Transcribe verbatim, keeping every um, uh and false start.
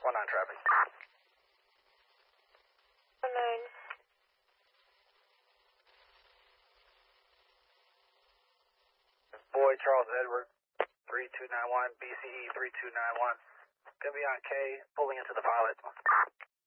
one nine traffic. one nine. Boy, Charles Edward, three two nine one, B C E three two nine one. Gonna be on K, pulling into the pilot.